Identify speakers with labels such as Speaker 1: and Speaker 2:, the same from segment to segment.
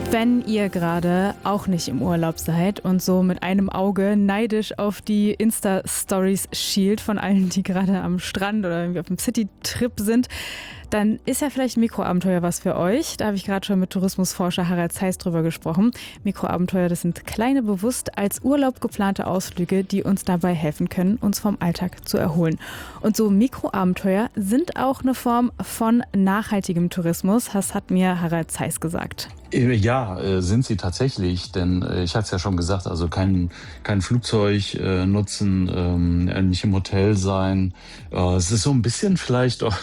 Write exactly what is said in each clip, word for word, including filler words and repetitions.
Speaker 1: Wenn ihr gerade auch nicht im Urlaub seid und so mit einem Auge neidisch auf die Insta-Stories schielt von allen, die gerade am Strand oder irgendwie auf dem City-Trip sind, dann ist ja vielleicht Mikroabenteuer was für euch. Da habe ich gerade schon mit Tourismusforscher Harald Zeiss drüber gesprochen. Mikroabenteuer, das sind kleine, bewusst als Urlaub geplante Ausflüge, die uns dabei helfen können, uns vom Alltag zu erholen. Und so Mikroabenteuer sind auch eine Form von nachhaltigem Tourismus. Das hat mir Harald Zeiss gesagt.
Speaker 2: Ja, äh, sind sie tatsächlich, denn äh, ich hatte es ja schon gesagt, also kein, kein Flugzeug äh, nutzen, ähm, äh, nicht im Hotel sein. Äh, es ist so ein bisschen vielleicht auch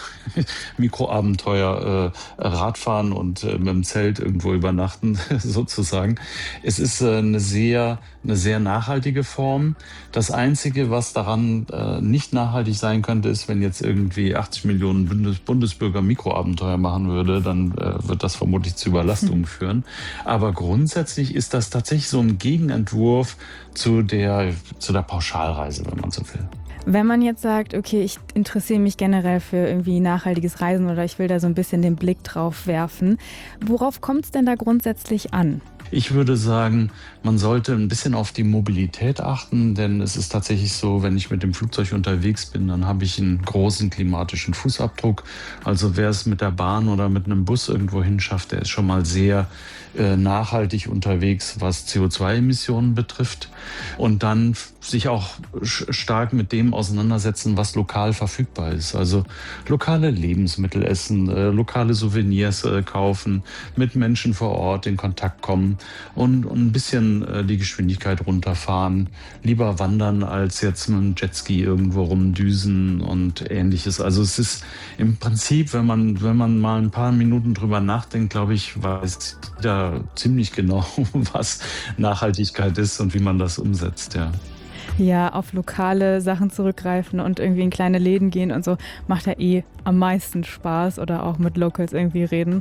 Speaker 2: Mikroabenteuer, äh, Radfahren und äh, mit dem Zelt irgendwo übernachten sozusagen. Es ist äh, eine sehr, eine sehr nachhaltige Form. Das Einzige, was daran äh, nicht nachhaltig sein könnte, ist, wenn jetzt irgendwie achtzig Millionen Bundes Bundesbürger Mikroabenteuer machen würde, dann äh, wird das vermutlich zu Überlastungen führen. Aber grundsätzlich ist das tatsächlich so ein Gegenentwurf zu der, zu der Pauschalreise, wenn man so will.
Speaker 1: Wenn man jetzt sagt, okay, ich interessiere mich generell für irgendwie nachhaltiges Reisen oder ich will da so ein bisschen den Blick drauf werfen, worauf kommt es denn da grundsätzlich an?
Speaker 2: Ich würde sagen, man sollte ein bisschen auf die Mobilität achten, denn es ist tatsächlich so, wenn ich mit dem Flugzeug unterwegs bin, dann habe ich einen großen klimatischen Fußabdruck. Also wer es mit der Bahn oder mit einem Bus irgendwo hinschafft, der ist schon mal sehr äh, nachhaltig unterwegs, was C O zwei Emissionen betrifft. Und dann sich auch stark mit dem auseinandersetzen, was lokal verfügbar ist. Also lokale Lebensmittel essen, äh, lokale Souvenirs äh, kaufen, mit Menschen vor Ort in Kontakt kommen und, und ein bisschen äh, die Geschwindigkeit runterfahren. Lieber wandern, als jetzt mit einem Jetski irgendwo rumdüsen und ähnliches. Also es ist im Prinzip, wenn man, wenn man mal ein paar Minuten drüber nachdenkt, glaube ich, weiß jeder ziemlich genau, was Nachhaltigkeit ist und wie man das umsetzt, ja.
Speaker 1: Ja, auf lokale Sachen zurückgreifen und irgendwie in kleine Läden gehen und so macht ja eh am meisten Spaß oder auch mit Locals irgendwie reden.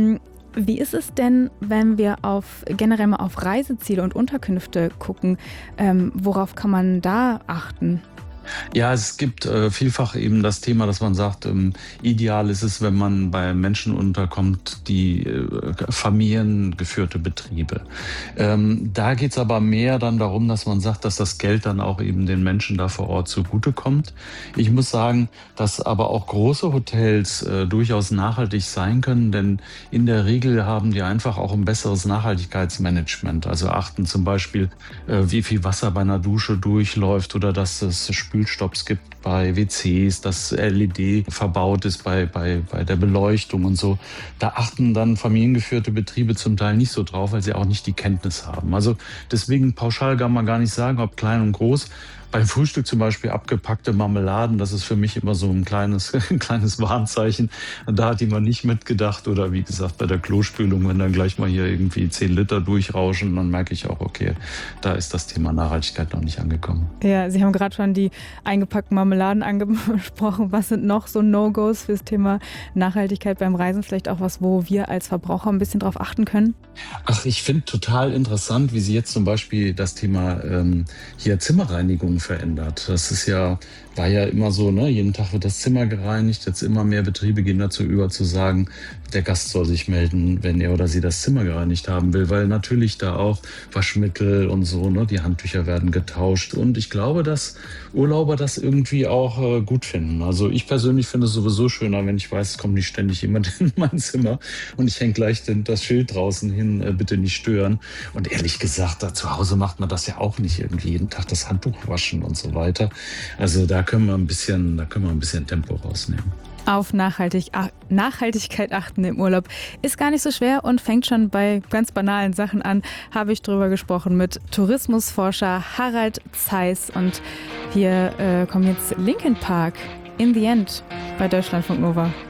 Speaker 1: Wie ist es denn, wenn wir auf generell mal auf Reiseziele und Unterkünfte gucken? Ähm, worauf kann man da achten?
Speaker 2: Ja, es gibt äh, vielfach eben das Thema, dass man sagt, ähm, ideal ist es, wenn man bei Menschen unterkommt, die äh, familiengeführte Betriebe. Ähm, da geht es aber mehr dann darum, dass man sagt, dass das Geld dann auch eben den Menschen da vor Ort zugutekommt. Ich muss sagen, dass aber auch große Hotels äh, durchaus nachhaltig sein können, denn in der Regel haben die einfach auch ein besseres Nachhaltigkeitsmanagement. Also achten zum Beispiel, äh, wie viel Wasser bei einer Dusche durchläuft oder dass es Spülstopps gibt bei W Cs, dass L E D verbaut ist bei, bei, bei der Beleuchtung und so. Da achten dann familiengeführte Betriebe zum Teil nicht so drauf, weil sie auch nicht die Kenntnis haben. Also deswegen pauschal kann man gar nicht sagen, ob klein und groß. Beim Frühstück zum Beispiel abgepackte Marmeladen, das ist für mich immer so ein kleines, ein kleines Warnzeichen. Da hat jemand nicht mitgedacht. Oder wie gesagt, bei der Klospülung, wenn dann gleich mal hier irgendwie zehn Liter durchrauschen, dann merke ich auch, okay, da ist das Thema Nachhaltigkeit noch nicht angekommen.
Speaker 1: Ja, Sie haben gerade schon die eingepackten Marmeladen angesprochen. Was sind noch so No-Gos fürs Thema Nachhaltigkeit beim Reisen? Vielleicht auch was, wo wir als Verbraucher ein bisschen drauf achten können?
Speaker 2: Ach, ich finde total interessant, wie Sie jetzt zum Beispiel das Thema ähm, hier Zimmerreinigung verändert. Das ist ja, war ja immer so, ne? Jeden Tag wird das Zimmer gereinigt. Jetzt immer mehr Betriebe gehen dazu über, zu sagen, der Gast soll sich melden, wenn er oder sie das Zimmer gereinigt haben will, weil natürlich da auch Waschmittel und so, ne? Die Handtücher werden getauscht. Und ich glaube, dass Urlauber das irgendwie auch äh, gut finden. Also ich persönlich finde es sowieso schöner, wenn ich weiß, es kommt nicht ständig jemand in mein Zimmer und ich hänge gleich den, das Schild draußen hin, äh, bitte nicht stören. Und ehrlich gesagt, da zu Hause macht man das ja auch nicht irgendwie jeden Tag das Handtuch waschen und so weiter. Also da können wir ein bisschen, da können wir ein bisschen Tempo rausnehmen.
Speaker 1: Auf Nachhaltig, ach, Nachhaltigkeit achten im Urlaub ist gar nicht so schwer und fängt schon bei ganz banalen Sachen an. Habe ich drüber gesprochen mit Tourismusforscher Harald Zeiss. Und hier äh, kommen jetzt Linkin Park, In the End, bei Deutschlandfunk Nova.